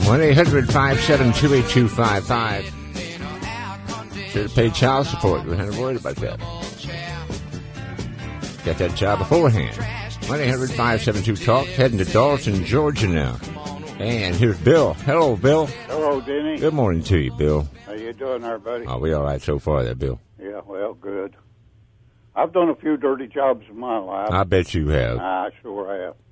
1-800-572-8255. Should have paid child support. We hadn't worried about that. Got that job beforehand. 1-800-572-TALK. Heading to Dalton, Georgia now. And here's Bill. Hello, Bill. Hello, Denny. Good morning to you, Bill. How you doing there, buddy? Oh, we all right so far there, Bill. Yeah, well, good. I've done a few dirty jobs in my life. I bet you have. I sure have.